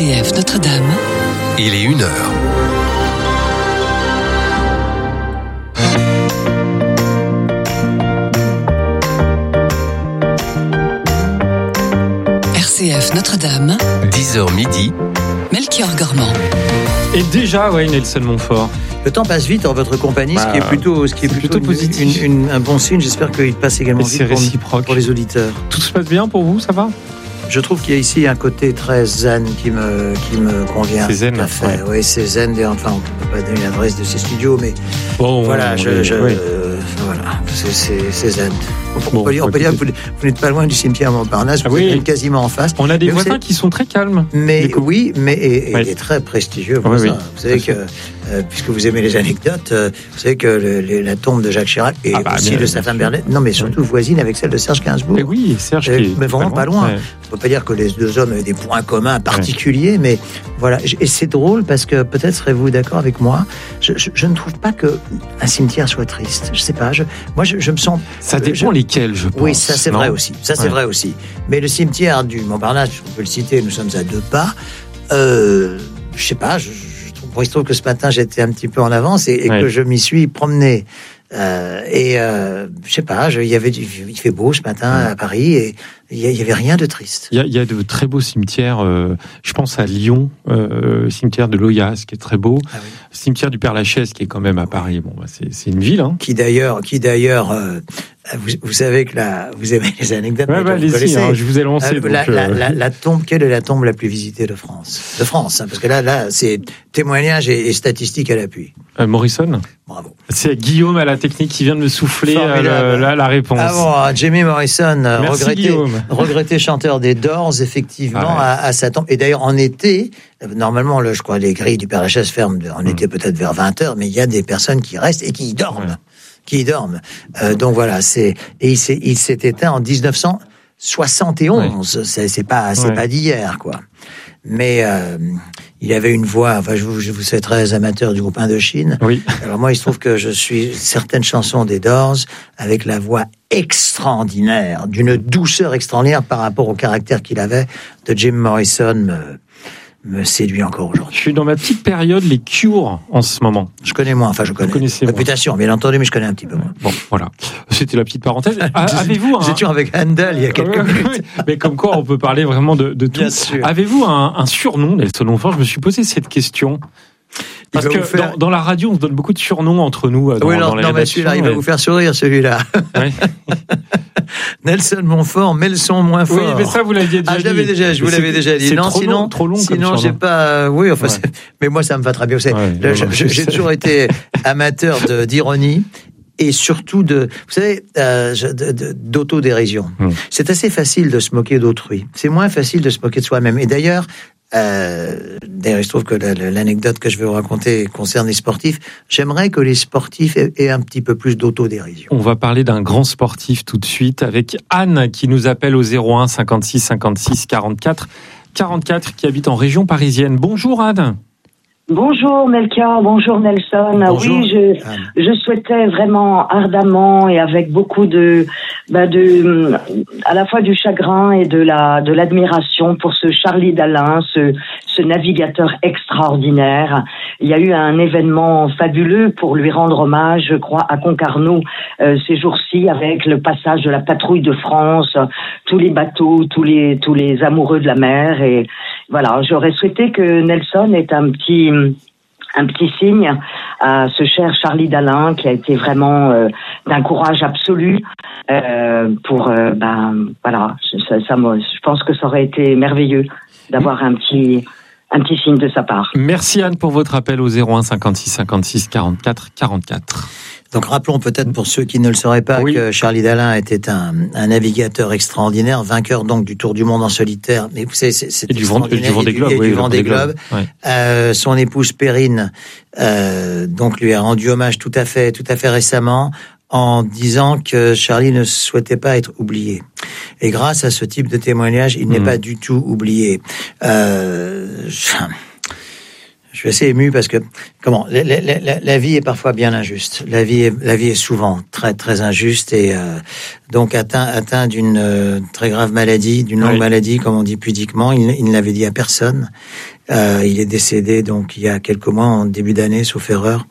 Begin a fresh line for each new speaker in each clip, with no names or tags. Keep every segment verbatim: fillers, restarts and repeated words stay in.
C F Notre-Dame.
Il est une heure.
R C F Notre-Dame.
dix heures midi.
Melchior Gormand.
Et déjà, ouais, Nelson Montfort.
Le temps passe vite en votre compagnie,
Bah,
ce qui est plutôt, ce qui est
c'est
plutôt,
plutôt
une-
positif.
une- une- un bon signe. J'espère qu'il passe également
Et
vite
c'est
pour,
réciproque.
pour les auditeurs.
Tout se passe bien pour vous, ça va?
Je trouve qu'il y a ici un côté très zen qui me, qui me convient.
C'est zen,
tout à fait.
ouais.
Oui, c'est zen. Et enfin, on ne peut pas donner l'adresse de ces studios, mais
Bon,
voilà,
on
je,
est-
je-
oui.
euh, voilà, c'est, c'est, c'est zen. On,
Bon,
peut dire, on peut dire que vous, vous n'êtes pas loin du cimetière Montparnasse,
Ah
vous
oui.
êtes quasiment en face.
On a des
Mais vous
voisins
savez-
qui sont très calmes.
Mais
du coup.
oui, mais et, et,
Ouais.
et très prestigieux.
Oui,
voisin.
oui.
Vous savez que, euh, puisque vous aimez les anecdotes, euh, vous savez que le, le- la tombe de Jacques Chirac et
Ah bah,
aussi
bien,
de
bien
sa femme
sûr.
Bernadette, non mais surtout voisine avec celle de Serge Gainsbourg.
Et oui, Serge
Euh,
qui est
mais vraiment pas loin.
Ouais.
On peut pas dire que les deux hommes avaient des points communs particuliers, mais voilà. Et c'est drôle parce que peut-être serez-vous d'accord avec moi. Je, je, je ne trouve pas que un cimetière soit triste. Je sais pas. Je, moi, je, je me sens.
Ça
euh,
dépend
je-
lesquels, je pense.
Oui, ça c'est
non
vrai aussi. Ça c'est
Ouais.
vrai aussi. Mais le cimetière du Montparnasse, on peut le citer, nous sommes à deux pas. Euh, je sais pas. Je, je trouve, bon, il se trouve que ce matin j'étais un petit peu en avance et, et
Ouais.
que je m'y suis promené. Euh, et euh, je sais pas. Je, il y avait, du- il fait beau ce matin
Ouais.
à Paris et il y, a- il y avait rien de triste.
Il y, a, il y a de très beaux cimetières. euh, je pense à Lyon, euh, cimetière de Loyasse, qui est très beau.
Ah oui.
Cimetière du Père-Lachaise, qui est quand même à Paris. Bon, bah, c'est, c'est une ville, hein.
Qui d'ailleurs, qui d'ailleurs, euh, vous, vous savez que là, vous aimez les anecdotes.
Ouais,
mais
bah,
vous
allez-y,
connaissez.
hein, je vous ai lancé.
Euh,
donc,
la, la,
euh,
la, la tombe, quelle est la tombe la plus visitée de France? De France, hein, parce que là, là, c'est témoignages et, et statistiques à l'appui.
euh, Morrison.
Bravo.
C'est Guillaume à la technique qui vient de me souffler euh,
Formidable.
le- la, la réponse.
Ah bon, euh, Jimmy Morrison, euh,
Merci,
regretté,
Guillaume.
regretté chanteur des Doors, effectivement,
Ah ouais.
à, à sa tombe. Et d'ailleurs, en été, euh, normalement, le, je crois, les grilles du Père-Lachaise ferment en
Mm.
été peut-être vers vingt heures, mais il y a des personnes qui restent et qui y dorment.
Ouais.
Qui y dorment. Euh, donc voilà, c'est, et il s'est, il s'est éteint en dix-neuf cent soixante et onze. C'est, c'est pas, c'est
Ouais.
pas d'hier, quoi. Mais, euh, il avait une voix, enfin, je vous, je vous sais très amateur du groupe Indochine.
Oui.
Alors moi, il se trouve que je suis certaines chansons des Doors avec la voix extraordinaire, d'une douceur extraordinaire par rapport au caractère qu'il avait de Jim Morrison me, me séduit encore
Je
aujourd'hui.
suis dans ma petite période, les Cure, en ce moment.
Je connais moins, enfin je connais.
connaissez moins.
Réputation, bien entendu, mais je connais un petit peu moins.
Bon, voilà. C'était la petite parenthèse. Ah, avez-vous un...
J'étais avec Handel il y a quelques
Ouais,
minutes.
ouais. Mais comme quoi, on peut parler vraiment de, de tout.
Bien sûr.
Avez-vous un, un surnom, Nelson Montfort? Je me suis posé cette question. Parce
va
que
vous faire-
dans, dans la radio, on se donne beaucoup de surnoms entre nous. euh, Dans,
oui,
dans
non,
les
non, mais
rédactions,
celui-là, il va
et-
vous faire sourire, celui-là.
Ouais.
Nelson Montfort, mais le son moins fort.
Oui, mais ça, vous l'aviez déjà
Ah, je l'avais
dit.
déjà, je vous
Mais
l'avais
c'est-
déjà dit.
c'est
Non,
trop
sinon,
long, trop long comme
sinon, j'ai
surnom.
pas, euh, oui, enfin,
Ouais.
c'est- mais moi, ça me va très bien. Vous savez,
Ouais,
le-
ouais,
je-
ouais,
je-
je
j'ai
sais.
toujours été amateur de, d'ironie. Et surtout de, vous savez, euh, je- de- de- d'autodérision.
Hum.
C'est assez facile de se moquer d'autrui. C'est moins facile de se moquer de soi-même. Et d'ailleurs, euh, d'ailleurs, il se trouve que la- la- l'anecdote que je vais vous raconter concerne les sportifs. J'aimerais que les sportifs aient, aient un petit peu plus d'autodérision.
On va parler d'un grand sportif tout de suite avec Anne qui nous appelle au zéro un cinquante-six cinquante-six quarante-quatre quarante-quatre qui habite en région parisienne. Bonjour Anne.
Bonjour Melchior, bonjour Nelson. Ah
Bonjour,
oui, je,
Anne.
je souhaitais vraiment ardemment et avec beaucoup de, bah de, à la fois du chagrin et de la, de l'admiration pour ce Charlie Dalin, ce, ce navigateur extraordinaire. Il y a eu un événement fabuleux pour lui rendre hommage, je crois, à Concarneau euh, ces jours-ci avec le passage de la patrouille de France, tous les bateaux, tous les, tous les amoureux de la mer et voilà, j'aurais souhaité que Nelson ait un petit, un petit signe à ce cher Charlie Dalin qui a été vraiment euh, d'un courage absolu euh, pour, euh, ben voilà, ça, ça, moi, je pense que ça aurait été merveilleux d'avoir un petit, un petit signe de sa part.
Merci Anne pour votre appel au zéro un cinquante-six cinquante-six quarante-quatre quarante-quatre.
Donc rappelons peut-être pour ceux qui ne le sauraient pas
Oui.
que Charlie Dalin était un, un navigateur extraordinaire, vainqueur donc du Tour du Monde en solitaire. Mais vous savez, c'est, c'est
Et du Vendée
extraordinaire.
Globe,
Et du-
oui,
et du
le
Vendée
Vendée Globe.
Globe.
Ouais.
Euh, son épouse Perrine euh, donc lui a rendu hommage tout à fait, tout à fait récemment en disant que Charlie ne souhaitait pas être oublié. Et grâce à ce type de témoignage, il n'est
Mmh.
pas du tout oublié. Euh, je... je suis assez ému parce que comment la, la, la, la vie est parfois bien injuste. La vie est, la vie est souvent très très injuste et euh, donc atteint atteint d'une euh, très grave maladie, d'une longue oui. maladie comme on dit pudiquement. Il, il ne l'avait dit à personne. Euh, il est décédé donc il y a quelques mois en début d'année, sauf erreur.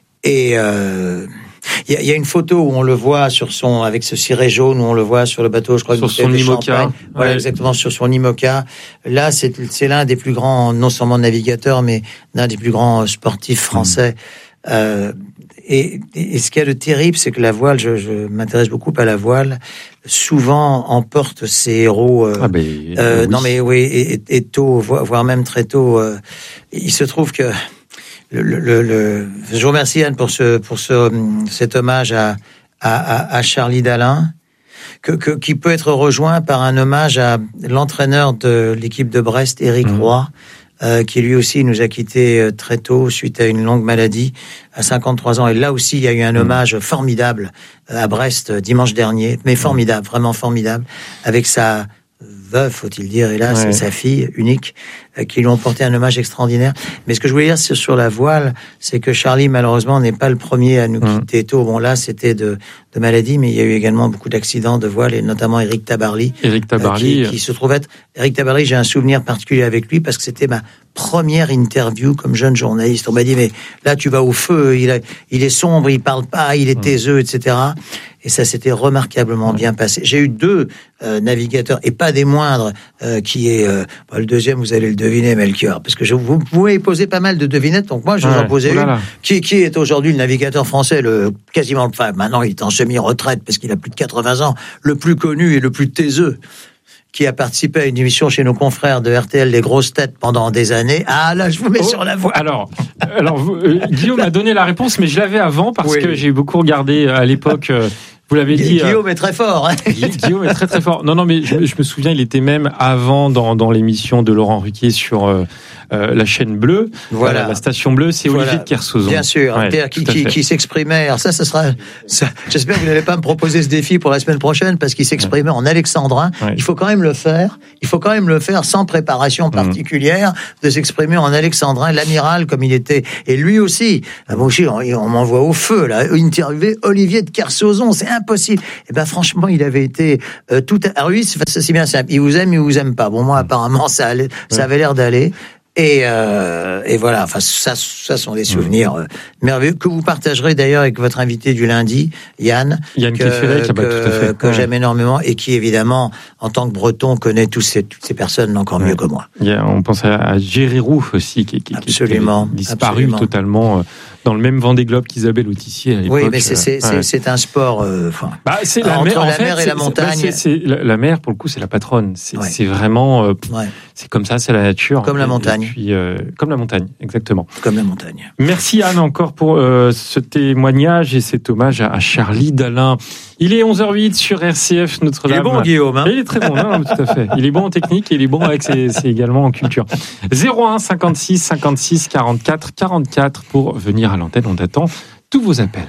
Et euh, il y, y a une photo où on le voit sur son avec ce ciré jaune où on le voit sur le bateau, je crois
sur son IMOCA.
Voilà,
ouais.
exactement sur son IMOCA. Là, c'est c'est l'un des plus grands, non seulement navigateurs, mais l'un des plus grands sportifs français. Mmh. Euh, et, et ce qu'il y a de terrible, c'est que la voile, je, je m'intéresse beaucoup à la voile, souvent emporte ses héros. Euh,
ah ben,
euh,
oui.
Non mais oui, et, et tôt, voire même très tôt. Euh, il se trouve que Le, le, le, je vous remercie Anne pour ce pour ce cet hommage à à, à Charlie Dalin, que, que qui peut être rejoint par un hommage à l'entraîneur de l'équipe de Brest, Éric mmh. Roy, euh, qui lui aussi nous a quittés très tôt suite à une longue maladie à cinquante-trois ans. Et là aussi, il y a eu un hommage mmh. formidable à Brest dimanche dernier, mais formidable, vraiment formidable, avec sa veuve, faut-il dire, hélas, ouais. sa fille unique, euh, qui lui ont porté un hommage extraordinaire. Mais ce que je voulais dire sur la voile, c'est que Charlie, malheureusement, n'est pas le premier à nous mmh. quitter tôt. Bon, là, c'était de, de maladie, mais il y a eu également beaucoup d'accidents de voile, et notamment Éric Tabarly.
Éric Tabarly.
Euh, qui, qui se trouve être... Éric Tabarly, j'ai un souvenir particulier avec lui, parce que c'était ma première interview comme jeune journaliste. On m'a dit, mais là, tu vas au feu, il, a, il est sombre, il parle pas, il est mmh. taiseux, et cetera. Et ça s'était remarquablement bien passé. J'ai eu deux euh, navigateurs, et pas des moindres, euh, qui est... Euh, bah, le deuxième, vous allez le deviner, Melchior, parce que je, vous pouvez poser pas mal de devinettes, donc moi, je vous ouais, en posais une. Qui, qui est aujourd'hui le navigateur français, le quasiment... Enfin, maintenant, il est en semi-retraite, parce qu'il a plus de quatre-vingts ans, le plus connu et le plus taiseux, qui a participé à une émission chez nos confrères de R T L, Les Grosses Têtes, pendant des années. Ah, là, je vous mets oh, sur la voie.
Alors, alors vous, euh, Guillaume a donné la réponse, mais je l'avais avant, parce oui. que j'ai beaucoup regardé à l'époque... Euh, Vous l'avez dit.
Guillaume euh, est très fort. Hein.
Guillaume est très très fort. Non non mais je, je me souviens, il était même avant dans dans l'émission de Laurent Ruquier sur euh, euh, la chaîne bleue. Voilà. Euh, la station bleue, c'est voilà. Olivier de Kersauzon.
Bien sûr. Ouais, Pierre, qui qui, qui s'exprimait. Alors ça, ça sera. Ça, j'espère que vous n'allez pas me proposer ce défi pour la semaine prochaine parce qu'il s'exprimait ouais. en alexandrin. Ouais. Il faut quand même le faire. Il faut quand même le faire sans préparation particulière, mmh. de s'exprimer en alexandrin, l'amiral comme il était. Et lui aussi. Moi aussi, on, on m'envoie au feu là. Interviewer Olivier de Kersauzon, c'est impossible. Et ben franchement, il avait été euh, tout. À... Alors lui, c'est, c'est bien simple. Il vous aime, il vous aime pas. Bon, moi, apparemment, ça allait, ça avait l'air d'aller. Et, euh, et voilà. Enfin, ça, ça sont des souvenirs euh, merveilleux que vous partagerez d'ailleurs avec votre invité du lundi, Yann.
Yann
que,
Kefelec,
que,
bah, tout à fait.
que
ouais.
j'aime énormément et qui évidemment, en tant que Breton, connaît tous ces, toutes ces personnes encore ouais. mieux que moi.
Yeah, on pense à, à Géry Roux aussi, qui, qui,
absolument,
qui est disparu
absolument.
totalement. Euh, dans le même Vendée Globe qu'Isabelle Autissier à l'époque.
Oui, mais c'est, c'est,
euh, ouais.
c'est, c'est un sport. Euh,
bah, c'est la
entre
mer,
la
en fait,
mer et
c'est,
la montagne.
C'est, c'est, la, la mer, pour le coup, c'est la patronne. C'est,
ouais.
c'est vraiment. Euh,
ouais.
C'est comme ça, c'est la nature.
Comme la montagne.
Et puis, euh, comme la montagne, exactement.
Comme la montagne.
Merci Anne encore pour euh, ce témoignage et cet hommage à, à Charlie Dalin. Il est onze heures huit sur R C F Notre-Dame.
Il est bon, Guillaume. Hein,
il est très bon, non, tout à fait. Il est bon en technique et il est bon avec ses, c'est également en culture. zéro un cinquante-six cinquante-six quarante-quatre quarante-quatre pour venir à l'antenne. On attend tous vos appels.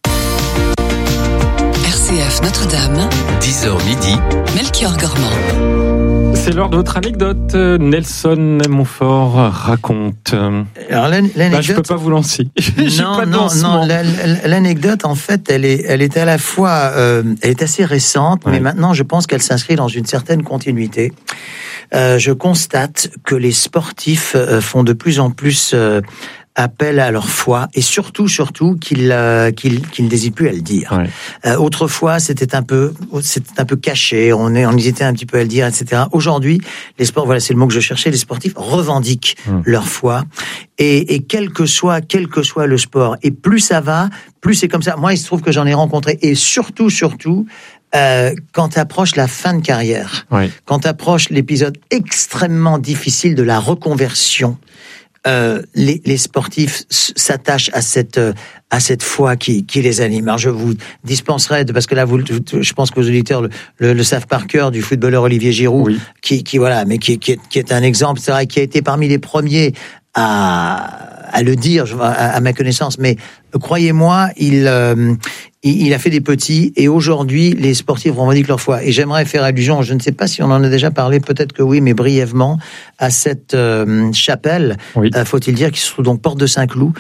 R C F Notre-Dame.
dix heures midi.
Melchior Gormand.
C'est l'heure de votre anecdote. Nelson Montfort raconte.
Alors l'anecdote.
Là, je peux pas vous lancer.
Non, pas de non, non. L'anecdote, en fait, elle est, elle est à la fois, euh, elle est assez récente, ouais. mais maintenant, je pense qu'elle s'inscrit dans une certaine continuité. Euh, je constate que les sportifs euh, font de plus en plus euh, appel à leur foi et surtout, surtout qu'ils, euh, qu'ils, qu'ils n'hésitent plus à le dire. Ouais. Euh, autrefois, c'était un peu, c'était un peu caché. On est, on hésitait un petit peu à le dire, et cetera. Aujourd'hui, les sports, voilà, c'est le mot que je cherchais. Les sportifs revendiquent mmh. leur foi et, et quel que soit, quel que soit le sport. Et plus ça va, plus c'est comme ça. Moi, il se trouve que j'en ai rencontré et surtout, surtout. Euh, quand approche la fin de carrière, oui. quand approche l'épisode extrêmement difficile de la reconversion, euh, les, les sportifs s'attachent à cette à cette foi qui qui les anime. Alors je vous dispenserai de, parce que là vous, je pense que vos auditeurs le, le, le savent par cœur, du footballeur Olivier Giroud, oui. qui qui voilà, mais qui qui est, qui est un exemple, c'est vrai, qui a été parmi les premiers à à le dire à, à ma connaissance, mais croyez-moi, il euh, il, il a fait des petits, et aujourd'hui, les sportifs revendiquent leur foi. Et j'aimerais faire allusion, je ne sais pas si on en a déjà parlé, peut-être que oui, mais brièvement, à cette euh, chapelle,
oui.
euh, faut-il dire, qui se trouve donc porte de Saint-Cloud.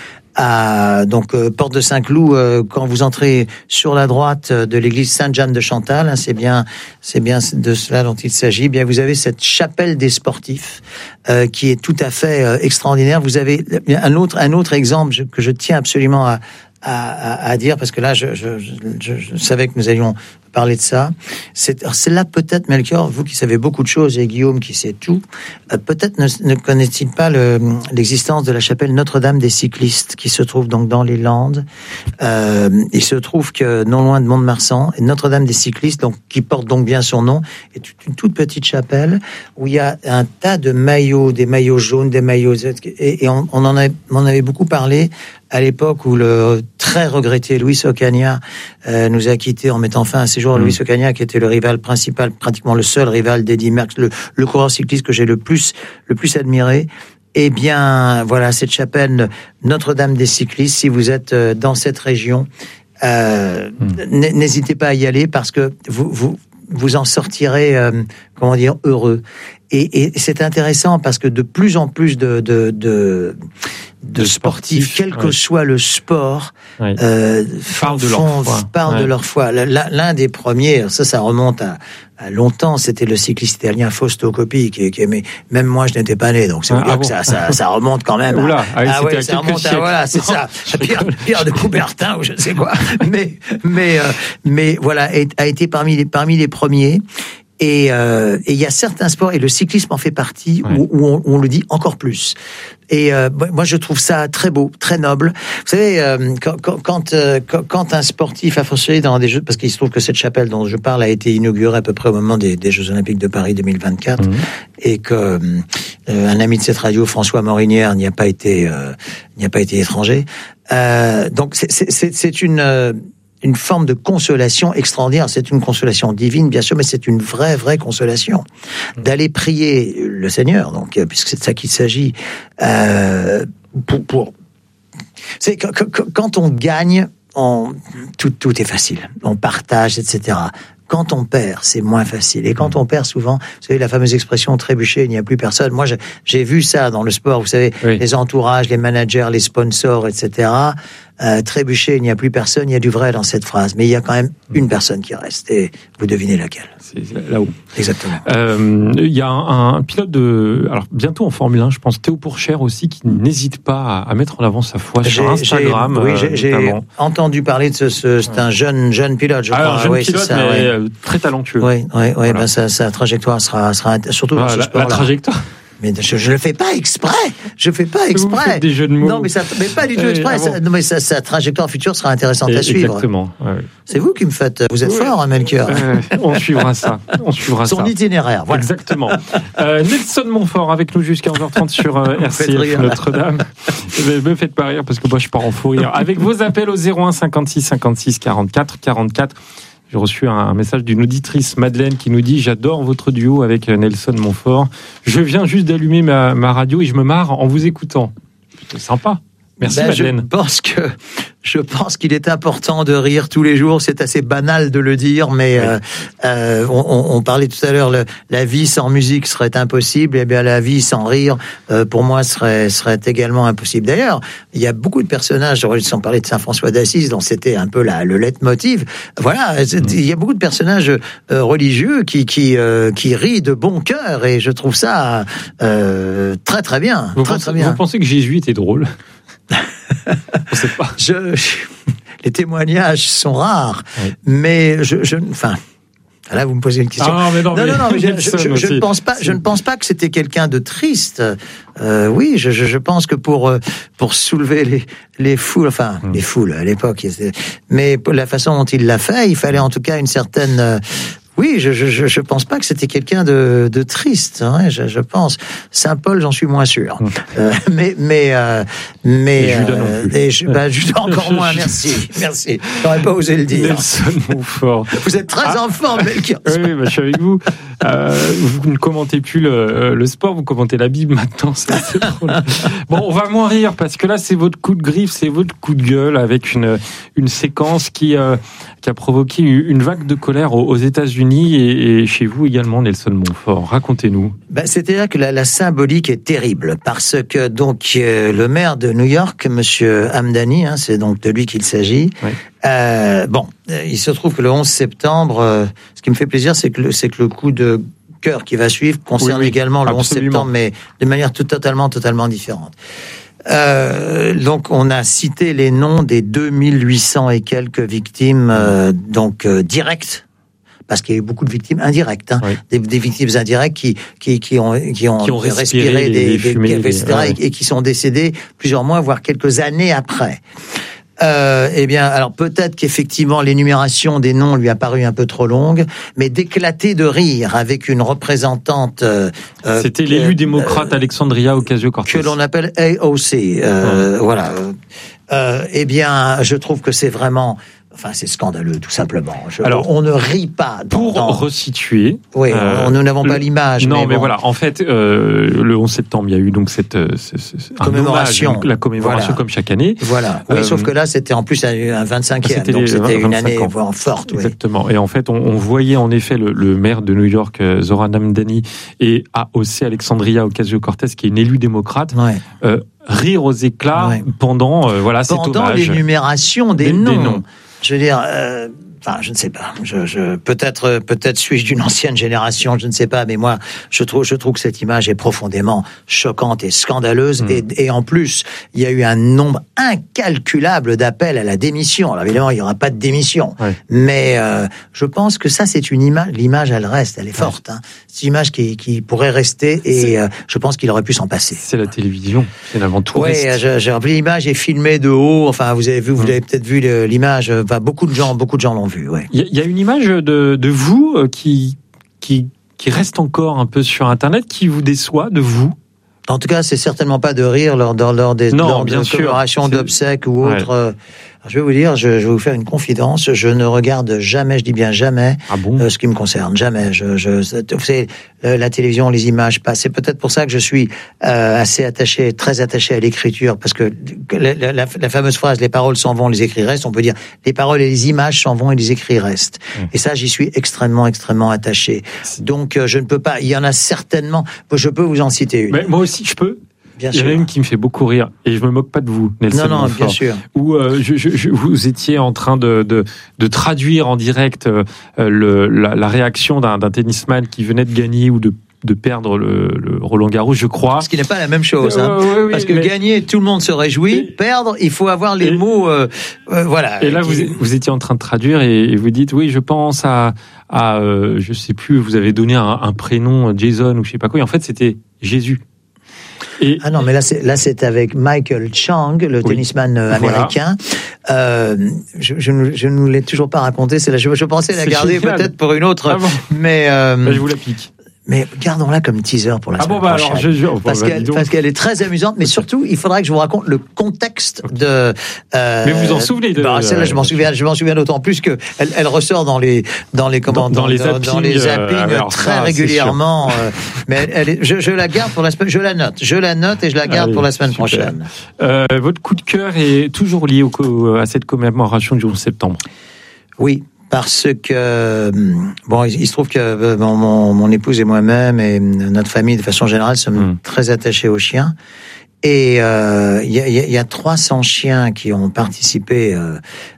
À, donc euh, porte de Saint-Cloud, euh, quand vous entrez sur la droite de l'église Sainte-Jeanne de Chantal, hein, c'est bien, c'est bien de cela dont il s'agit. Bien, vous avez cette chapelle des sportifs euh, qui est tout à fait euh, extraordinaire. Vous avez un autre, un autre exemple que je tiens absolument à, à, à dire, parce que là, je, je, je, je savais que nous allions parler de ça. C'est, c'est là peut-être, Melchior, vous qui savez beaucoup de choses, et Guillaume qui sait tout, euh, peut-être ne, ne connaît-il pas le, l'existence de la chapelle Notre-Dame des cyclistes, qui se trouve donc dans les Landes. Euh, il se trouve que non loin de Mont-de-Marsan, Notre-Dame des cyclistes, donc qui porte donc bien son nom, est une toute petite chapelle où il y a un tas de maillots, des maillots jaunes, des maillots, et, et on, on en avait, on en avait beaucoup parlé à l'époque où le très regretté Luis Ocaña euh, nous a quittés en mettant fin à ses jours. Mmh. Luis Ocaña, qui était le rival principal, pratiquement le seul rival d'Eddy Merckx, le, le coureur cycliste que j'ai le plus, le plus admiré. Eh bien, voilà, cette chapelle Notre-Dame des cyclistes, si vous êtes dans cette région, euh, mmh. n'hésitez pas à y aller, parce que vous, vous, vous en sortirez, euh, comment dire, heureux. Et, et c'est intéressant parce que de plus en plus de, de, de de sportifs, quel que ouais. soit le sport, ouais. euh,
parlent de leur foi.
Parlent
ouais.
de leur foi. L'un des premiers, ça, ça remonte à, à longtemps, c'était le cycliste italien Fausto Coppi, qui, qui aimait, même moi, je n'étais pas né, donc c'est ah, dire ah que bon. ça, ça, ça remonte quand même.
Oula,
à, ah ouais, ça remonte à, voilà, c'est ça, Pierre, Pierre de Coubertin, ou je ne sais quoi. mais, mais, euh, mais voilà, a été parmi les, parmi les premiers. Et il euh, y a certains sports, et le cyclisme en fait partie, ouais. où, où, on, où on le dit encore plus. Et euh, moi, je trouve ça très beau, très noble. Vous savez, euh, quand, quand, euh, quand un sportif a fortiori dans des Jeux, parce qu'il se trouve que cette chapelle dont je parle a été inaugurée à peu près au moment des, des Jeux Olympiques de Paris deux mille vingt-quatre, mmh. et que euh, un ami de cette radio, François Morinière, n'y a pas été, euh, n'y a pas été étranger. Euh, donc c'est, c'est, c'est une euh, une forme de consolation extraordinaire. C'est une consolation divine, bien sûr, mais c'est une vraie, vraie consolation. D'aller prier le Seigneur, donc, puisque c'est de ça qu'il s'agit, euh, pour, pour... C'est quand on gagne, on... Tout, tout est facile. On partage, et cetera. Quand on perd, c'est moins facile. Et quand on perd, souvent, vous savez, la fameuse expression « trébucher, il n'y a plus personne ». Moi, j'ai vu ça dans le sport, vous savez, oui. les entourages, les managers, les sponsors, et cetera. Euh, trébucher, il n'y a plus personne, il y a du vrai dans cette phrase. Mais il y a quand même une personne qui reste. Et vous devinez laquelle.
C'est là-haut.
Exactement.
Euh, il y a un, un pilote de... Alors, bientôt en Formule un, je pense, Théo Pourchaire aussi, qui n'hésite pas à, à mettre en avant sa foi sur Instagram.
Oui, j'ai, j'ai entendu parler de ce... ce c'est un jeune, jeune pilote, je
Alors,
crois.
jeune
oui,
pilote,
ça,
mais
oui.
très talentueux.
Oui, oui, oui.
Voilà.
Ben, sa, sa trajectoire sera... sera surtout
ah,
dans ce
la,
sport-là.
La trajectoire
Mais je, je le fais pas exprès. Je fais pas exprès.
Vous faites des jeux de mots.
Non, mais ça, mais pas du tout exprès.
Ah bon.
ça, non, mais sa, sa trajectoire future sera intéressante Et, à suivre.
Exactement. Ouais.
C'est vous qui me faites. Vous êtes ouais. fort, hein, Melchior.
Euh, on suivra ça. On suivra
Son
ça.
itinéraire. Voilà.
Exactement. Euh, Nelson Montfort avec nous jusqu'à onze heures trente sur euh, R C F Notre-Dame. Ne me faites pas rire parce que moi je pars en fou rire. Avec vos appels au zéro un cinquante-six cinquante-six quarante-quatre quarante-quatre. J'ai reçu un message d'une auditrice, Madeleine, qui nous dit « J'adore votre duo avec Nelson Montfort. Je viens juste d'allumer ma, ma radio et je me marre en vous écoutant. » C'est sympa. Merci, ben, Madeleine.
Je pense que je pense qu'il est important de rire tous les jours. C'est assez banal de le dire, mais oui. euh, euh, on, on parlait tout à l'heure, le, la vie sans musique serait impossible. Et bien la vie sans rire, euh, pour moi, serait serait également impossible. D'ailleurs, il y a beaucoup de personnages. Sans parler de Saint François d'Assise, dont c'était un peu la, le leitmotiv. Voilà, mmh. il y a beaucoup de personnages euh, religieux qui qui euh, qui rient de bon cœur, et je trouve ça euh, très très bien.
Vous
très
pensez,
très bien.
Vous pensez que Jésus était drôle? On sait pas.
Je, je, les témoignages sont rares, oui. mais je, je, enfin, là vous me posez une question.
Ah, mais non,
non,
mais
non, non, mais je, je, je, je ne pense pas, je ne pense pas que c'était quelqu'un de triste. Euh, oui, je, je, je pense que pour pour soulever les les foules, enfin hum. les foules à l'époque, mais pour la façon dont il l'a fait, il fallait en tout cas une certaine Oui, je je je pense pas que c'était quelqu'un de de triste. Hein, je, je pense Saint Paul, j'en suis moins sûr. euh, mais mais euh, mais
et Judas non plus.
Et je, bah, Judas encore moins. Merci, merci. J'aurais pas osé le dire.
Nelson Montfort.
Vous êtes très ah. en forme, Melchior.
Oui, bah, je suis avec vous. Euh, vous ne commentez plus le, le sport, vous commentez la Bible maintenant. C'est, c'est drôle. Bon, on va moins rire parce que là, c'est votre coup de griffe, c'est votre coup de gueule avec une une séquence qui euh, qui a provoqué une vague de colère aux, aux États-Unis et, et chez vous également, Nelson Montfort. Racontez-nous.
Ben, c'est-à-dire que la, la symbolique est terrible parce que donc euh, le maire de New York, Monsieur Hamdani, hein, c'est donc de lui qu'il s'agit. Oui. Euh, bon, euh, il se trouve que le onze septembre, euh, ce qui me fait plaisir, c'est que le, c'est que le coup de cœur qui va suivre concerne oui, oui, également le absolument. onze septembre, mais de manière tout, totalement, totalement différente. Euh, donc, on a cité les noms des deux mille huit cents et quelques victimes, euh, donc euh, directes, parce qu'il y a eu beaucoup de victimes indirectes, hein, oui. des, des victimes indirectes qui qui qui ont qui ont,
qui ont respiré,
respiré des,
des,
des,
fumées,
des et cetera
ouais.
et, et qui sont décédés plusieurs mois, voire quelques années après. Euh, eh bien, alors peut-être qu'effectivement l'énumération des noms lui a paru un peu trop longue, mais d'éclater de rire avec une représentante. Euh,
C'était que, l'élu démocrate euh, Alexandria Ocasio-Cortez,
que l'on appelle A O C. Euh, ouais. Voilà. Euh, eh bien, je trouve que c'est vraiment. Enfin, c'est scandaleux, tout simplement. Je, Alors, on ne rit pas. Dans,
pour
dans...
resituer,
oui, euh, nous n'avons
le...
pas l'image.
Non, mais,
mais
bon.
voilà.
En fait, euh, le onze septembre, il y a eu donc cette, cette
commémoration,
hommage, la commémoration voilà. comme chaque année.
Voilà. Oui, euh, sauf que là, c'était en plus un vingt-cinquième, c'était donc c'était une année voire forte.
Exactement.
Oui.
Et en fait, on, on voyait en effet le, le maire de New York, Zoran Hamdani, et A O C Alexandria Ocasio-Cortez, qui est une élue démocrate.
Ouais.
Euh, rire aux éclats ouais. pendant euh, voilà
pendant
cet hommage.
Pendant l'énumération des, des, noms.
des noms.
Je veux dire, euh, enfin, je ne sais pas. Je, je, peut-être, peut-être suis-je d'une ancienne génération, je ne sais pas. Mais moi, je trouve, je trouve que cette image est profondément choquante et scandaleuse. Mmh. Et, et en plus, il y a eu un nombre incalculable d'appels à la démission. Alors évidemment, il n'y aura pas de démission. Ouais. Mais euh, je pense que ça, c'est une image. L'image, elle reste, elle est forte. Ouais. Hein. C'est une image qui, qui pourrait rester. Et euh, je pense qu'il aurait pu s'en passer.
C'est la télévision, finalement, tout
oui,
reste.
Oui, j'ai rappelé l'image est filmée de haut. Enfin, vous avez vu, vous mmh. avez peut-être vu le, l'image. Enfin, beaucoup de gens, beaucoup de gens l'ont vu. Ouais.
Il y a une image de, de vous qui, qui, qui reste encore un peu sur Internet, qui vous déçoit de vous.
En tout cas, c'est certainement pas de rire lors, lors, lors des
non,
lors
bien
de commémorations d'obsèques ou
ouais.
autres. Euh, je vais vous dire, je, je vais vous faire une confidence. Je ne regarde jamais, je dis bien jamais,
ah bon
euh, ce qui me concerne. Jamais. Je, je, vous savez, la télévision, les images passent. C'est peut-être pour ça que je suis euh, assez attaché, très attaché à l'écriture, parce que la, la, la fameuse phrase « les paroles s'en vont, les écrits restent », on peut dire « les paroles et les images s'en vont et les écrits restent mmh. ». Et ça, j'y suis extrêmement, extrêmement attaché. Donc, euh, je ne peux pas. Il y en a certainement. Je peux vous en citer une.
Mais moi aussi, je peux.
Bien
il y en a une qui me fait beaucoup rire, et je me moque pas de vous, Nelson.
Non, non,
Montfort,
bien sûr.
Où euh, je, je, je, vous étiez en train de, de, de traduire en direct euh, le, la, la réaction d'un, d'un tennisman qui venait de gagner ou de de perdre le, le Roland Garros, je crois.
Ce qui n'est pas la même chose, hein.
Euh, oui, oui,
parce que mais... gagner, tout le monde se réjouit. Et... Perdre, il faut avoir les et... mots, euh, euh, voilà.
Et là,
qui...
vous, vous étiez en train de traduire et, et vous dites, oui, je pense à, à euh, je sais plus, vous avez donné un, un prénom, Jason ou je sais pas quoi. Et en fait, c'était Jésus.
Et... Ah non, mais là c'est là c'est avec Michael Chang, le oui. tennisman américain. Voilà. Euh, je, je, ne, je ne vous l'ai toujours pas raconté. C'est là, je, je pensais la c'est garder génial. Peut-être pour une autre,
ah bon.
mais euh,
bah, je vous la pique.
Mais gardons-la comme teaser pour la
ah
semaine
bon, bah
prochaine.
Alors, je, je,
parce,
bah,
qu'elle, parce qu'elle est très amusante, mais surtout, il faudrait que je vous raconte le contexte okay. de.
Euh, mais vous vous en souvenez de.
Bah, celle-là, je m'en souviens. Je m'en souviens d'autant plus que elle, elle ressort dans les dans les comment
dans, dans, dans les zappings,
dans les zappings
euh,
très
ça,
régulièrement. Euh, mais elle, elle est, je, je la garde pour la semaine. Je la note. Je la note et je la garde Allez, pour la semaine super. prochaine.
Euh, votre coup de cœur est toujours lié au, à cette commémoration du onze septembre.
Oui. Parce que, bon, il se trouve que mon, mon, mon épouse et moi-même et notre famille, de façon générale, sommes mmh. très attachés aux chiens. Et il euh, y, a, y a trois cents chiens qui ont participé euh,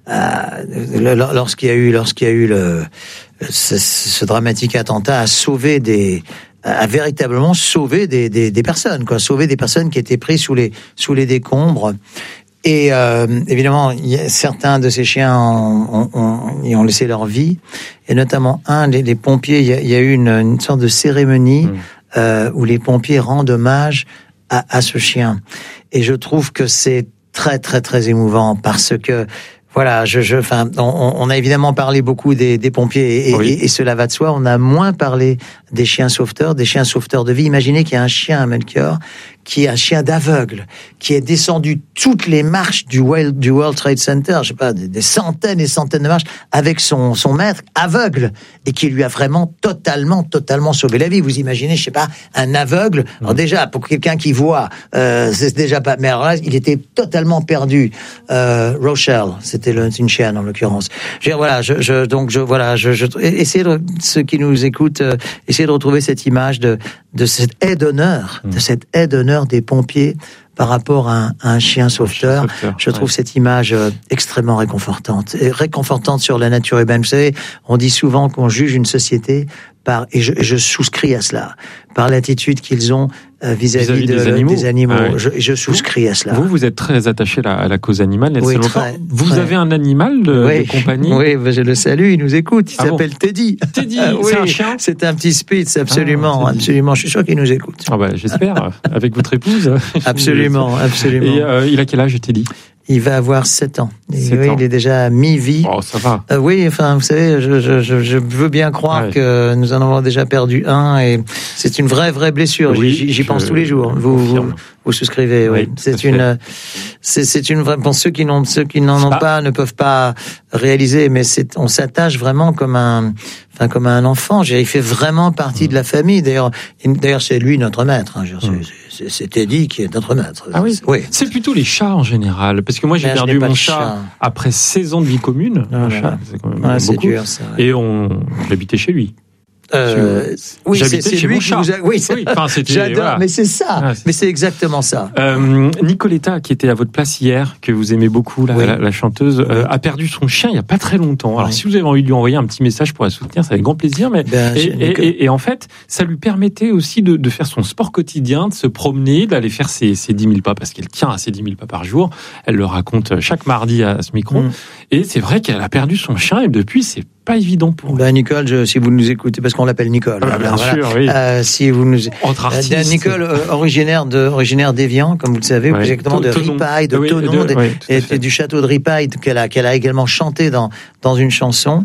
à, lorsqu'il y a eu, lorsqu'il y a eu le, ce, ce dramatique attentat, à sauver des... à véritablement sauver des, des, des personnes, quoi, sauver des personnes qui étaient prises sous les, sous les décombres. Et euh, évidemment, y a, certains de ces chiens ont, ont, ont, y ont laissé leur vie, et notamment un, les, les pompiers. Il y a, y a eu une, une sorte de cérémonie mmh. euh, où les pompiers rendent hommage à, à ce chien. Et je trouve que c'est très très très émouvant parce que Voilà, je, je, enfin, on, on a évidemment parlé beaucoup des, des pompiers et, oui. et, et cela va de soi. On a moins parlé des chiens sauveteurs, des chiens sauveteurs de vie. Imaginez qu'il y a un chien à Melchior, qui est un chien d'aveugle, qui est descendu toutes les marches du World, du World Trade Center, je sais pas, des, des centaines et centaines de marches, avec son, son maître aveugle, et qui lui a vraiment totalement, totalement sauvé la vie. Vous imaginez, je sais pas, un aveugle. Alors déjà, pour quelqu'un qui voit, euh, c'est déjà pas. Mais alors là, il était totalement perdu. Euh, Rochelle, c'était le, une chienne en l'occurrence. Je veux dire, voilà, je, je, donc je, voilà, je, je essayez de, ceux qui nous écoutent, euh, essayez de retrouver cette image de, de cette aide d'honneur, mmh. de cette aide d'honneur des pompiers par rapport à un, à un chien sauveteur. sauveteur. Je trouve ouais. cette image euh, extrêmement réconfortante. Et réconfortante sur la nature humaine. Vous savez, on dit souvent qu'on juge une société par, et je, je souscris à cela, par l'attitude qu'ils ont euh, vis-à-vis, vis-à-vis de, des animaux. Des animaux. Ah ouais. je, je souscris
vous,
à cela.
Vous, vous êtes très attaché à la, à la cause animale.
Oui, très,
vous
très.
avez un animal de,
oui.
de compagnie?
Oui, je le salue, il nous écoute. Il ah s'appelle bon. Teddy.
Teddy,
ah, oui,
c'est un chien?
C'est un petit Spitz, absolument. Ah, absolument, je suis sûr qu'il nous écoute.
Ah bah, j'espère, avec votre épouse.
Absolument, absolument.
Et euh, il a quel âge, Teddy?
Il va avoir sept ans.
sept
oui,
ans.
Il est déjà à mi-vie.
Oh, ça va.
Euh, oui, enfin, vous savez, je, je, je, je veux bien croire ouais. que nous en avons déjà perdu un, et c'est une vraie, vraie blessure. Oui, j'y, j'y pense tous les jours. Vous, vous, vous souscrivez, oui. oui c'est une, c'est, c'est une vraie. Pour ceux qui n'ont, ceux qui n'en ont pas. pas, ne peuvent pas réaliser, mais c'est, on s'attache vraiment comme un, enfin, comme un enfant. Il fait vraiment partie mmh. de la famille. D'ailleurs, d'ailleurs, c'est lui notre maître. Hein. C'est, mmh. c'est, c'est Teddy qui est notre maître.
Ah oui.
oui.
C'est plutôt les chats en général, parce que moi j'ai
ben,
perdu mon chat,
chat
après seize ans de vie commune.
Ah,
un
voilà.
chat, c'est quand même
ah,
beaucoup.
C'est dur, ça, ouais.
Et on, j'habitais chez lui.
Euh, oui,
J'habitais
c'est, c'est
chez
lui
mon
qui
chat.
vous a... Oui, c'est...
oui enfin, c'était,
j'adore,
voilà.
mais c'est ça, ah, c'est... mais c'est exactement ça.
Euh, Nicoletta, qui était à votre place hier, que vous aimez beaucoup, la, oui. la, la chanteuse, oui. euh, a perdu son chien il y a pas très longtemps. Alors, oui. si vous avez envie de lui envoyer un petit message pour la soutenir, c'est avec grand plaisir. Mais ben, et, et, et, et en fait, ça lui permettait aussi de, de faire son sport quotidien, de se promener, d'aller faire ses, ses dix mille pas, parce qu'elle tient à ses dix mille pas par jour. Elle le raconte chaque mardi à, à ce micro. Mm. Et c'est vrai qu'elle a perdu son chien, et depuis, c'est pas évident pour
ben, Nicole, je, si vous nous écoutez, parce qu'on l'appelle Nicole.
Ah, bien
voilà.
sûr, oui.
Euh, si vous nous,
entre artistes.
Euh, Nicole, euh, originaire de, originaire d'Évian, comme vous le savez, ouais. exactement de Ripaille, de Thonon, oui, et, et du château de Ripaille, qu'elle a, qu'elle a également chanté dans, dans une chanson.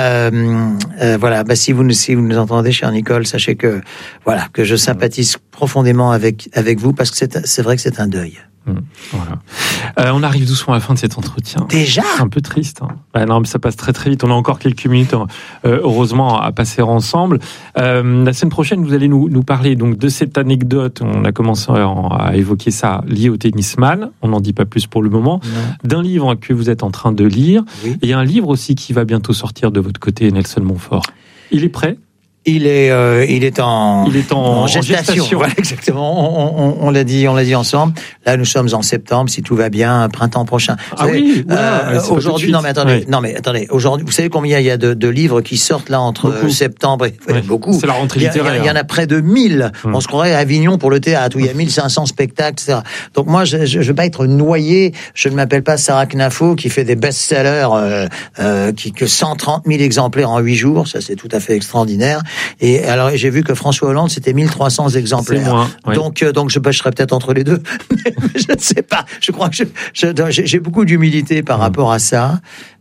Euh, euh, voilà, bah, si vous nous, si vous nous entendez, chère Nicole, sachez que, voilà, que je sympathise profondément avec, avec vous, parce que c'est, c'est vrai que c'est un deuil.
Mmh, voilà. Euh, on arrive doucement à la fin de cet entretien.
Déjà ?
C'est un peu triste. Hein. Bah non, mais ça passe très très vite. On a encore quelques minutes, euh, heureusement, à passer ensemble. Euh, la semaine prochaine, vous allez nous, nous parler donc de cette anecdote. On a commencé à évoquer ça, lié au tennisman. On n'en dit pas plus pour le moment. Non. D'un livre que vous êtes en train de lire. Oui. Et un livre aussi qui va bientôt sortir de votre côté, Nelson Montfort. Il est prêt ?
Il est, euh, il est en,
il est en,
en gestation. En gestation. Voilà, exactement. On, on, on l'a dit, on l'a dit ensemble. Là, nous sommes en septembre. Si tout va bien, printemps prochain. Vous
ah
savez,
oui.
Euh, aujourd'hui, non mais attendez,
ouais.
non mais attendez. Aujourd'hui, vous savez combien il y a de, de livres qui sortent là entre beaucoup. septembre et ouais. beaucoup.
C'est la rentrée littéraire.
Il y, y, y en a près de mille. Hum. On se croirait à Avignon pour le théâtre où il y a mille cinq cents spectacles, et cetera. Donc moi, je, je, je veux pas être noyé. Je ne m'appelle pas Sarah Knafo qui fait des best-sellers, euh, euh, qui que cent trente mille exemplaires en huit jours. Ça, c'est tout à fait extraordinaire. Et alors. J'ai vu que François Hollande, c'était mille trois cents exemplaires.
C'est moins, oui.
Donc, euh, donc je, je serais peut-être entre les deux. Mais je ne sais pas. Je crois que je, je, j'ai beaucoup d'humilité par mmh. rapport à ça.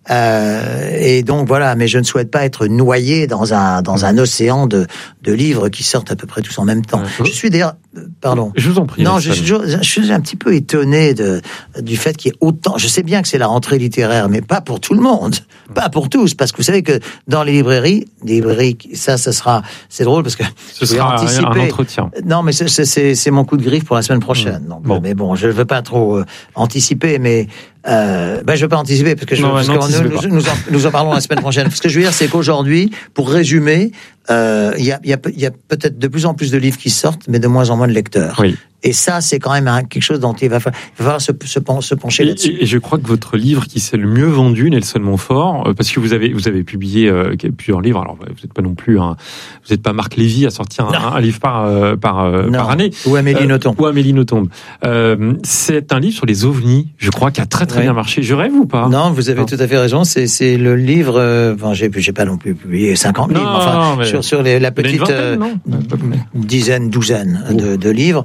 Euh, et donc voilà, mais je ne souhaite pas être noyé dans un dans un océan de de livres qui sortent à peu près tous en même temps. Ouais. Je suis d'ailleurs, pardon.
Je vous en prie.
Non, je, je, je suis un petit peu étonné de du fait qu'il y ait autant. Je sais bien que c'est la rentrée littéraire, mais pas pour tout le monde, pas pour tous, parce que vous savez que dans les librairies, les librairies, ça, ça sera, c'est drôle parce que
ce sera anticiper. Un entretien.
Non, mais c'est c'est c'est mon coup de griffe pour la semaine prochaine. Mmh. Donc, bon. Mais bon, je veux pas trop euh, anticiper, mais. Euh, ben je veux pas anticiper parce que je,
non,
parce
non,
que nous, nous, nous, en, nous en parlons la semaine prochaine. Ce que je veux dire, c'est qu'aujourd'hui, pour résumer, il euh, y a, y a, y a peut-être de plus en plus de livres qui sortent, mais de moins en moins de lecteurs.
Oui.
Et ça, c'est quand même hein, quelque chose dont il va falloir, il va falloir se, se, se pencher
et,
là-dessus.
Et je crois que votre livre qui s'est le mieux vendu, Nelson Montfort, euh, parce que vous avez vous avez publié euh, plusieurs livres. Alors vous n'êtes pas non plus un, vous n'êtes pas Marc Lévy à sortir un, un livre par euh, par, euh, par année.
Ou Amélie euh, Nothomb.
Ou Amélie Nothomb. Euh, c'est un livre sur les ovnis. Je crois qui a très très ouais. bien marché. Je rêve ou pas?
Non, vous avez non. tout à fait raison. C'est c'est le livre. Euh, enfin, j'ai j'ai pas non plus publié cinquante livres. Enfin, non, mais sur sur les, la petite
vingtaine,
euh, dizaine, douzaine oh. de, de livres. Euh,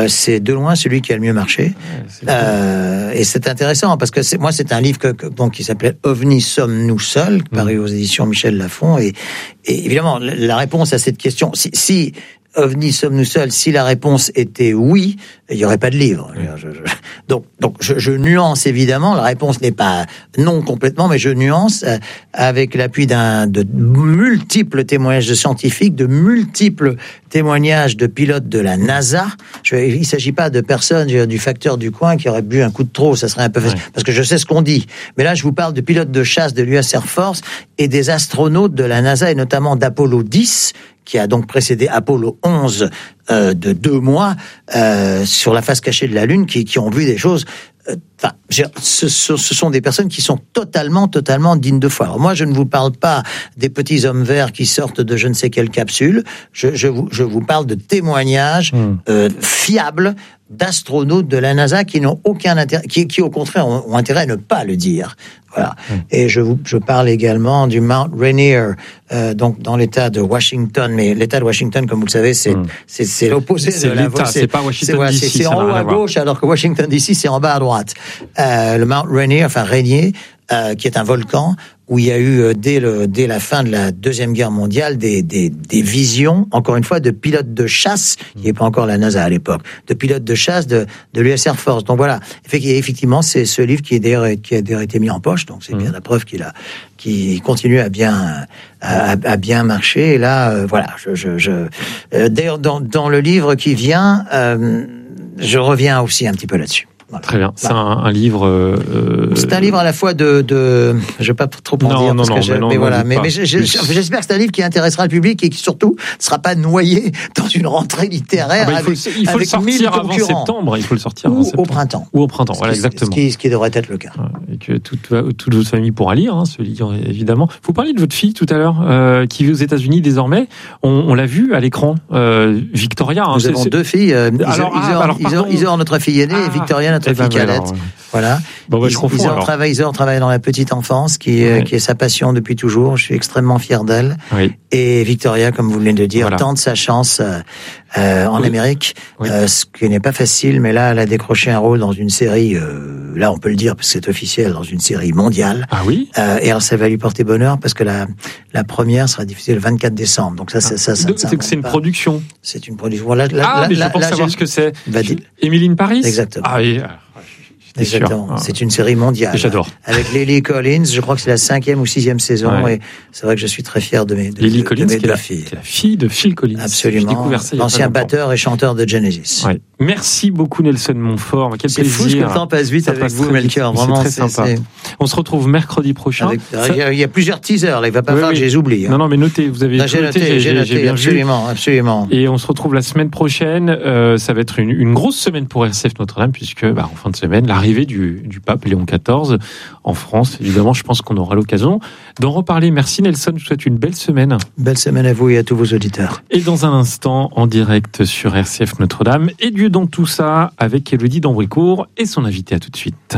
euh, c'est de loin celui qui a le mieux marché.
Ouais, c'est
euh, et c'est intéressant parce que c'est, moi, c'est un livre que, que, donc, qui s'appelait OVNI, sommes-nous seuls, paru aux éditions Michel Lafon. Et, et évidemment, la réponse à cette question, si, si OVNI, sommes-nous seuls, si la réponse était oui, il n'y aurait pas de livre. Je, je, donc, donc je, je nuance évidemment. La réponse n'est pas non complètement, mais je nuance euh, avec l'appui d'un de multiples témoignages de scientifiques, de multiples témoignages de pilotes de la NASA. Je, il ne s'agit pas de personnes je veux dire, du facteur du coin qui aurait bu un coup de trop. Ça serait un peu facile, ouais. Parce que je sais ce qu'on dit. Mais là, je vous parle de pilotes de chasse de l'U S Air Force et des astronautes de la NASA et notamment d'Apollo dix, qui a donc précédé Apollo onze euh, de deux mois euh, sur la face cachée de la Lune, qui, qui ont vu des choses. Enfin, euh, ce, ce, ce sont des personnes qui sont totalement, totalement dignes de foi. Alors moi, je ne vous parle pas des petits hommes verts qui sortent de je ne sais quelle capsule. Je, je, vous, je vous parle de témoignages mmh. euh, fiables d'astronautes de la NASA qui n'ont aucun intérêt, qui, qui au contraire ont, ont intérêt à ne pas le dire. Voilà. Mmh. Et je vous, je parle également du Mount Rainier, euh, donc dans l'État de Washington. Mais l'État de Washington, comme vous le savez, c'est mmh. c'est, c'est l'opposé
c'est
de la.
C'est, c'est pas Washington
c'est,
D C.
C'est, c'est en haut à gauche, alors que Washington D C c'est en bas à droite. Euh, le Mount Rainier, enfin Rainier, euh, qui est un volcan où il y a eu euh, dès le dès la fin de la deuxième guerre mondiale des des des visions, encore une fois, de pilotes de chasse, qui n'est pas encore la NASA à l'époque, de pilotes de chasse de de l'U S Air Force. Donc voilà, effectivement, c'est ce livre qui est d'ailleurs qui a d'ailleurs été mis en poche, donc c'est mmh. bien la preuve qu'il a qui continue à bien à, à bien marcher. Et là, euh, voilà, je je, je euh, d'ailleurs dans dans le livre qui vient, euh, je reviens aussi un petit peu là-dessus. Voilà.
Très bien. C'est un, un livre. Euh...
C'est un livre à la fois de. de... Je ne vais pas trop en
non,
dire.
Non,
parce
non,
que je...
mais, non,
mais voilà. Mais,
mais
je, je, j'espère que c'est un livre qui intéressera le public et qui surtout ne sera pas noyé dans une rentrée littéraire. Ah bah,
il faut,
avec,
il faut
avec
le sortir avant septembre. Il faut le sortir
ou
avant septembre.
Au printemps.
Ou au printemps. Voilà,
qui,
exactement.
Ce qui, ce qui devrait être le cas.
Et que toute, toute votre famille pourra lire hein, ce livre, évidemment. Vous parliez de votre fille tout à l'heure, euh, qui vit aux États-Unis désormais. On, on l'a vu à l'écran, euh, Victoria. Hein,
Nous avons c'est... deux filles. Euh, alors, Isor, ah, alors, Isor, Isor, notre fille aînée, ah, et Victoria, notre fille cadette. Voilà.
Bon, bah, je confonds,
Isor, travaille, Isor travaille dans la petite enfance, qui est, oui. qui est sa passion depuis toujours. Je suis extrêmement fier d'elle.
Oui.
Et Victoria, comme vous venez de dire, voilà. tente sa chance euh, euh, en oui. Amérique, oui. euh, ce qui n'est pas facile, mais là, elle a décroché un rôle dans une série, euh, là, on peut le dire, parce que c'est officiel, dans une série mondiale.
Ah oui.
Euh, et alors, ça va lui porter bonheur, parce que la, la première sera diffusée le vingt-quatre décembre. Donc ça, ça, ah. ça, ça,
Donc,
ça,
c'est, c'est une
pas.
production.
C'est une production. Voilà, là,
ah,
là,
mais
là,
je pense
là,
savoir
j'ai...
ce que c'est.
Va-t-il.
Émilie Paris.
Exactement.
Ah oui.
Exactement.
Ah.
C'est une série mondiale.
J'adore.
Avec Lily Collins, je crois que c'est la cinquième ou sixième saison, ouais. Et c'est vrai que je suis très fier de mes deux
Lily Collins,
de mes
qui, est la,
filles.
qui est la fille de Phil Collins.
Absolument. Ça, l'ancien batteur et chanteur de Genesis.
Ouais. Merci beaucoup Nelson Montfort. Quel
c'est
plaisir.
C'est fou que le temps passe vite ça avec passe vous, Melchior. Vraiment,
c'est très sympa. C'est... On se retrouve mercredi prochain.
Avec, ça... Il, y a, il y a plusieurs teasers. Là, il va pas oui, falloir oui. que je les oublie. Hein.
Non, non, mais notez. Vous avez
non, j'ai noté. J'ai, j'ai, noté, j'ai bien absolument, vu. absolument.
Et on se retrouve la semaine prochaine. Euh, ça va être une, une grosse semaine pour R C F Notre-Dame, puisque bah, en fin de semaine, l'arrivée du, du pape Léon quatorze en France. Évidemment, je pense qu'on aura l'occasion d'en reparler. Merci Nelson. Je vous souhaite une belle semaine.
Belle semaine à vous et à tous vos auditeurs.
Et dans un instant, en direct sur R C F Notre-Dame. Et Dieu dans tout ça, avec Élodie d'Ambricourt et son invité. À tout de suite.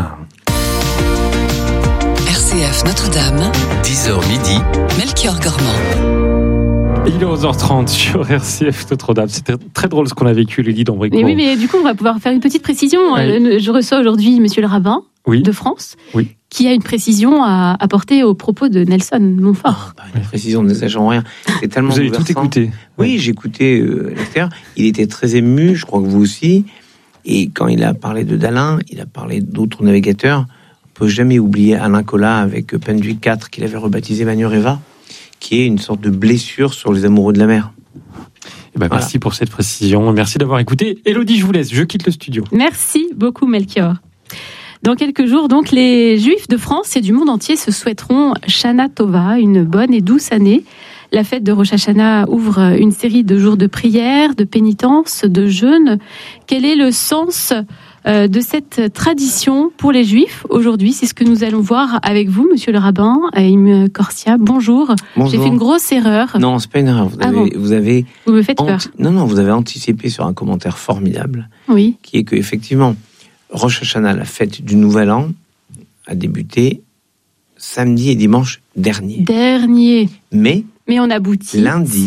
R C F Notre-Dame.
dix heures midi.
Melchior Gormand.
Il est onze heures trente sur R C F Notre-Dame. C'était très drôle ce qu'on a vécu, Élodie d'Ambricourt.
Mais oui, mais du coup, on va pouvoir faire une petite précision. Oui. Je reçois aujourd'hui Monsieur le rabbin oui. de France.
Oui.
Qui a une précision à apporter au propos de Nelson Montfort.
Oh, bah, une précision, ne n'exagérons rien. C'est tellement
vous avez tout écouté.
Oui, oui. j'ai écouté euh, l'extérieur. Il était très ému, je crois que vous aussi. Et quand il a parlé de Dalin, il a parlé d'autres navigateurs. On ne peut jamais oublier Alain Collat avec Penduic quatre, qu'il avait rebaptisé Manureva, qui est une sorte de blessure sur les amoureux de la mer.
Eh ben, voilà. Merci pour cette précision. Merci d'avoir écouté. Élodie, je vous laisse. Je quitte le studio.
Merci beaucoup, Melchior. Dans quelques jours, donc, les Juifs de France et du monde entier se souhaiteront Shana Tova, une bonne et douce année. La fête de Rosh Hashanah ouvre une série de jours de prière, de pénitence, de jeûne. Quel est le sens euh, de cette tradition pour les Juifs aujourd'hui? C'est ce que nous allons voir avec vous, monsieur le rabbin, Haïm Korsia. Bonjour.
Bonjour.
J'ai fait une grosse erreur.
Non, c'est pas une erreur. Vous avez,
ah bon
vous avez
vous me faites peur.
Anti- non, non, vous avez anticipé sur un commentaire formidable.
Oui.
Qui est que, effectivement, Rosh Hashanah, la fête du Nouvel An, a débuté samedi et dimanche dernier.
Dernier.
Mais,
Mais on aboutit.
Lundi,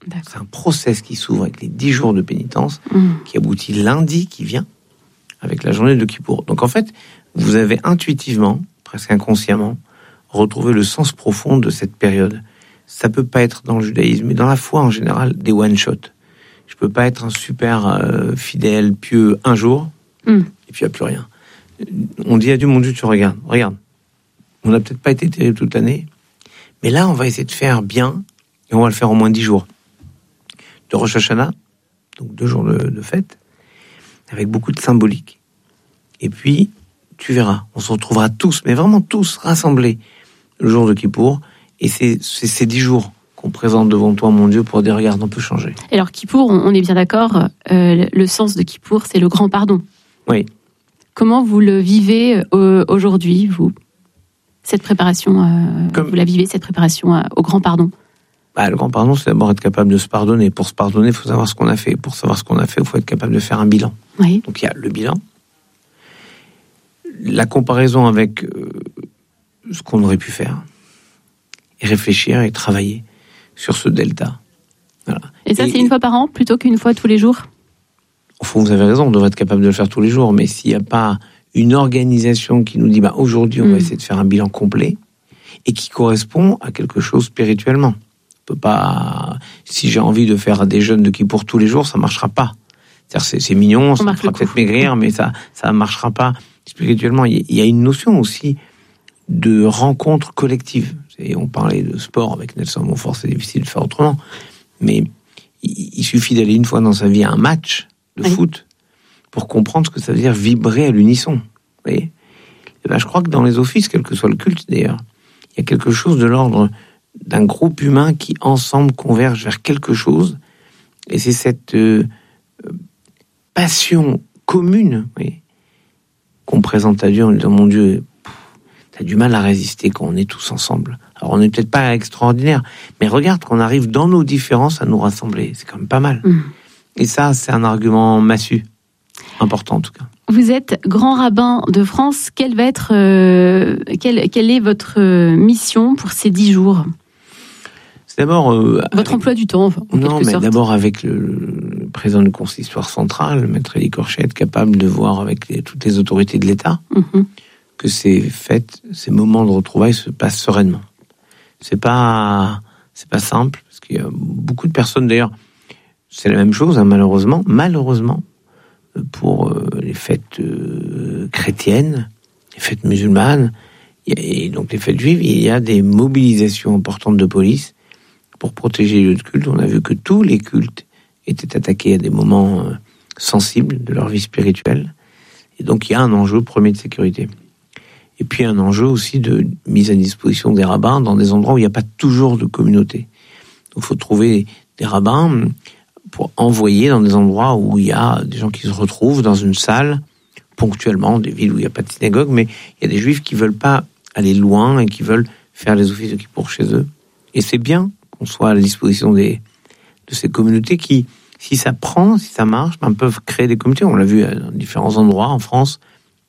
D'accord.
C'est un process qui s'ouvre avec les dix jours de pénitence,
Mmh.
qui aboutit lundi qui vient, avec la journée de Kippour. Donc en fait, vous avez intuitivement, presque inconsciemment, retrouvé le sens profond de cette période. Ça peut pas être dans le judaïsme, mais dans la foi en général, des one-shot. Je peux pas être un super euh, fidèle, pieux un jour,
Mmh.
et puis il n'y a plus rien. On dit à Dieu, mon Dieu, tu regardes, regarde. On n'a peut-être pas été terrible toute l'année, mais là, on va essayer de faire bien, et on va le faire en moins dix jours. De Rosh Hashanah, donc deux jours de, de fête, avec beaucoup de symbolique. Et puis, tu verras, on se retrouvera tous, mais vraiment tous, rassemblés, le jour de Kippour, et c'est, c'est ces dix jours qu'on présente devant toi, mon Dieu, pour dire, regarde, on peut changer.
Et alors, Kippour, on, on est bien d'accord, euh, le sens de Kippour, c'est le grand pardon.
Oui.
Comment vous le vivez euh, aujourd'hui, vous, cette préparation, euh,
Comme...
vous la vivez, cette préparation euh, au grand pardon?
Bah, le grand pardon, c'est d'abord être capable de se pardonner. Pour se pardonner, il faut savoir ce qu'on a fait. Pour savoir ce qu'on a fait, il faut être capable de faire un bilan.
Oui.
Donc il y a le bilan, la comparaison avec euh, ce qu'on aurait pu faire, et réfléchir et travailler sur ce delta. Voilà.
Et ça,
et,
c'est une fois par an plutôt qu'une fois tous les jours?
Au fond, vous avez raison, on devrait être capable de le faire tous les jours, mais s'il n'y a pas une organisation qui nous dit bah, aujourd'hui, on mmh. va essayer de faire un bilan complet et qui correspond à quelque chose spirituellement. On peut pas, si j'ai envie de faire des jeûnes de Kippour tous les jours, ça ne marchera pas. C'est-à-dire, c'est, c'est mignon, ça me fera peut-être maigrir, mais ça ça marchera pas spirituellement. Il y a une notion aussi de rencontre collective. Et on parlait de sport avec Nelson Montfort, c'est difficile de faire autrement, mais il suffit d'aller une fois dans sa vie à un match de oui. foot pour comprendre ce que ça veut dire vibrer à l'unisson. Vous voyez ? Et ben, je crois que dans les offices, quel que soit le culte d'ailleurs, il y a quelque chose de l'ordre d'un groupe humain qui ensemble converge vers quelque chose, et c'est cette euh, passion commune, vous voyez, qu'on présente à Dieu en disant, mon Dieu, t'as du mal à résister quand on est tous ensemble. Alors on n'est peut-être pas extraordinaire, mais regarde qu'on arrive dans nos différences à nous rassembler, c'est quand même pas mal. Mmh. Et ça, c'est un argument massu, important en tout cas.
Vous êtes grand rabbin de France. Quelle va être, euh, quelle, quelle est votre mission pour ces dix jours ?
C'est d'abord euh,
votre avec... emploi du temps. Enfin, en
non,
quelque
mais
sorte.
D'abord avec le, le président du consistoire central, Maître Élie Korchet, être capable de voir avec les, toutes les autorités de l'État mmh. que ces fêtes, ces moments de retrouvailles se passent sereinement. C'est pas, c'est pas simple parce qu'il y a beaucoup de personnes d'ailleurs. C'est la même chose, hein, malheureusement. Malheureusement, pour euh, les fêtes euh, chrétiennes, les fêtes musulmanes, et donc les fêtes juives, il y a des mobilisations importantes de police pour protéger les lieux de culte. On a vu que tous les cultes étaient attaqués à des moments euh, sensibles de leur vie spirituelle. Et donc il y a un enjeu premier de sécurité. Et puis un enjeu aussi de mise à disposition des rabbins dans des endroits où il n'y a pas toujours de communauté. Donc il faut trouver des rabbins pour envoyer dans des endroits où il y a des gens qui se retrouvent dans une salle, ponctuellement, des villes où il n'y a pas de synagogue, mais il y a des juifs qui ne veulent pas aller loin et qui veulent faire les offices de Kippour chez eux. Et c'est bien qu'on soit à la disposition des, de ces communautés qui, si ça prend, si ça marche, ben, peuvent créer des communautés. On l'a vu à différents endroits en France,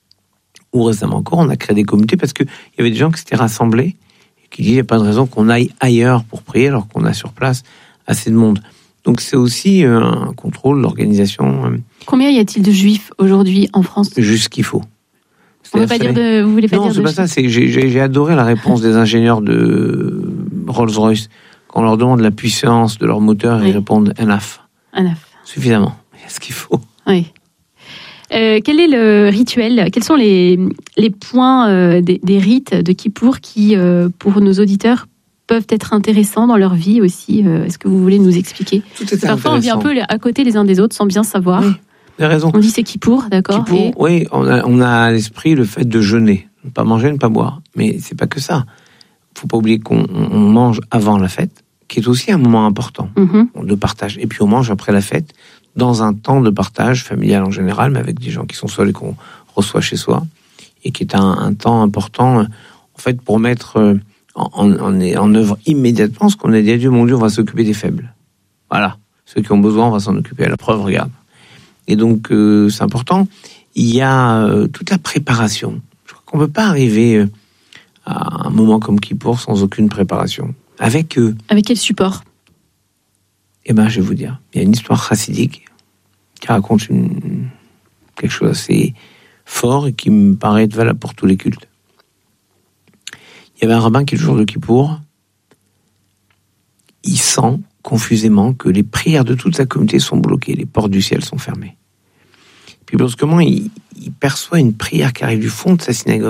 ou récemment encore, on a créé des communautés parce qu'il y avait des gens qui s'étaient rassemblés et qui disaient qu'il n'y a pas de raison qu'on aille ailleurs pour prier alors qu'on a sur place assez de monde. Donc c'est aussi un contrôle, l'organisation.
Combien y a-t-il de juifs aujourd'hui en France ?
Juste ce qu'il faut.
On veut pas dire de, vous voulez pas
non,
dire
c'est
de
pas ça. C'est, j'ai, j'ai adoré la réponse des ingénieurs de Rolls-Royce. Quand on leur demande la puissance de leur moteur, oui. ils répondent enough.
Enough.
Suffisamment. Il y a ce qu'il faut.
Oui. Euh, quel est le rituel ? Quels sont les, les points euh, des, des rites de Kippour qui, euh, pour nos auditeurs, peuvent être intéressants dans leur vie aussi. Est-ce que vous voulez nous expliquer ?
Tout est
Parfois, on vit un peu à côté les uns des autres sans bien savoir.
Oui, vous avez raison.
On dit c'est Kippour, d'accord.
Kippour,
et...
oui, on a, on a à l'esprit le fait de jeûner. Ne pas manger, ne pas boire. Mais c'est pas que ça. Il ne faut pas oublier qu'on on mange avant la fête, qui est aussi un moment important mm-hmm. de partage. Et puis on mange après la fête, dans un temps de partage familial en général, mais avec des gens qui sont seuls et qu'on reçoit chez soi, et qui est un, un temps important, en fait, pour mettre... En, en, en œuvre immédiatement ce qu'on a dit à Dieu, mon Dieu, on va s'occuper des faibles. Voilà. Ceux qui ont besoin, on va s'en occuper. À la preuve, regarde. Et donc, euh, c'est important. Il y a euh, toute la préparation. Je crois qu'on ne peut pas arriver euh, à un moment comme Kippour sans aucune préparation. Avec eux.
Avec quel support ?
Eh ben, je vais vous dire, il y a une histoire chassidique qui raconte une, quelque chose d'assez fort et qui me paraît être valable pour tous les cultes. Il y avait un rabbin qui, le jour de Kippour, il sent confusément que les prières de toute sa communauté sont bloquées, les portes du ciel sont fermées. Puis brusquement, il, il perçoit une prière qui arrive du fond de sa synagogue.